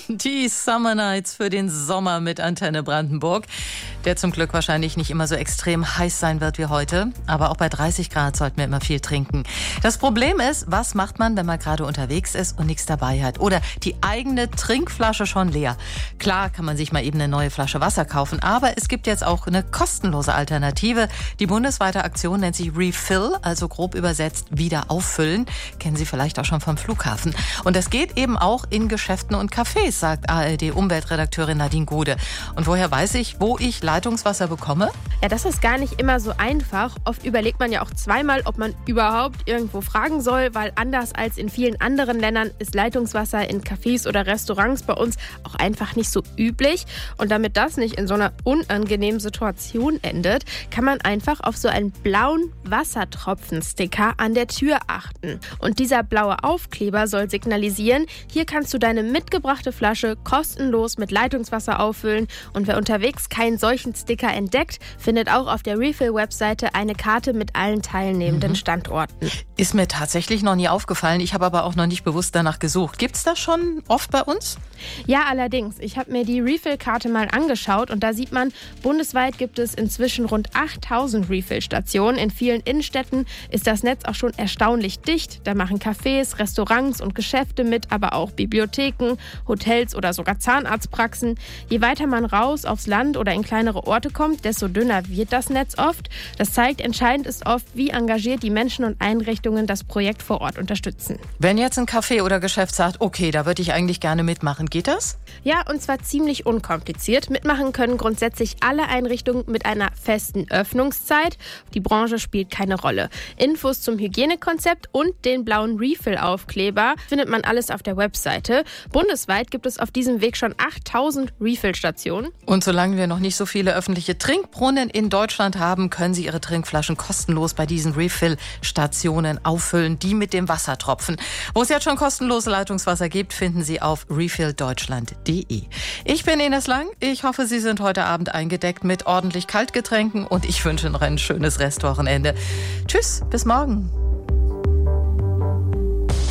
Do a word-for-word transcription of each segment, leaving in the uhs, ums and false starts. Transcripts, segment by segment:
Die Summer Nights für den Sommer mit Antenne Brandenburg, der zum Glück wahrscheinlich nicht immer so extrem heiß sein wird wie heute. Aber auch bei dreißig Grad sollten wir immer viel trinken. Das Problem ist, was macht man, wenn man gerade unterwegs ist und nichts dabei hat? Oder die eigene Trinkflasche schon leer. Klar kann man sich mal eben eine neue Flasche Wasser kaufen, aber es gibt jetzt auch eine kostenlose Alternative. Die bundesweite Aktion nennt sich Refill, also grob übersetzt wieder auffüllen. Kennen Sie vielleicht auch schon vom Flughafen. Und das geht eben auch in Geschäften und Cafés, sagt A R D-Umweltredakteurin Nadine Gode. Und woher weiß ich, wo ich Leitungswasser bekomme? Ja, das ist gar nicht immer so einfach. Oft überlegt man ja auch zweimal, ob man überhaupt irgendwo fragen soll, weil anders als in vielen anderen Ländern ist Leitungswasser in Cafés oder Restaurants bei uns auch einfach nicht so üblich. Und damit das nicht in so einer unangenehmen Situation endet, kann man einfach auf so einen blauen Wassertropfen-Sticker an der Tür achten. Und dieser blaue Aufkleber soll signalisieren, hier kannst du deine mitgebrachte Flasche kostenlos mit Leitungswasser auffüllen. Und wer unterwegs keinen solchen Sticker entdeckt, findet auch auf der Refill-Webseite eine Karte mit allen teilnehmenden mhm. Standorten. Ist mir tatsächlich noch nie aufgefallen. Ich habe aber auch noch nicht bewusst danach gesucht. Gibt es das schon oft bei uns? Ja, allerdings. Ich habe mir die Refill-Karte mal angeschaut und da sieht man, bundesweit gibt es inzwischen rund achttausend Refill-Stationen. In vielen Innenstädten ist das Netz auch schon erstaunlich dicht. Da machen Cafés, Restaurants und Geschäfte mit, aber auch Bibliotheken, Hotels oder sogar Zahnarztpraxen. Je weiter man raus aufs Land oder in kleinere Orte kommt, desto dünner wird das Netz oft. Das zeigt, entscheidend ist oft, wie engagiert die Menschen und Einrichtungen das Projekt vor Ort unterstützen. Wenn jetzt ein Café oder Geschäft sagt, okay, da würde ich eigentlich gerne mitmachen, geht das? Ja, und zwar ziemlich unkompliziert. Mitmachen können grundsätzlich alle Einrichtungen mit einer festen Öffnungszeit. Die Branche spielt keine Rolle. Infos zum Hygienekonzept und den blauen Refill-Aufkleber findet man alles auf der Webseite. Bundesweit gibt es auf diesem Weg schon achttausend Refill-Stationen. Und solange wir noch nicht so viele öffentliche Trinkbrunnen in Deutschland haben, können Sie Ihre Trinkflaschen kostenlos bei diesen Refill-Stationen auffüllen, die mit dem Wassertropfen. Wo es jetzt schon kostenlose Leitungswasser gibt, finden Sie auf refill deutschland punkt de. Ich bin Ines Lang. Ich hoffe, Sie sind heute Abend eingedeckt mit ordentlich Kaltgetränken und ich wünsche noch ein schönes Restwochenende. Tschüss, bis morgen.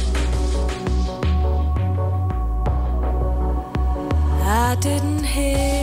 I didn't hear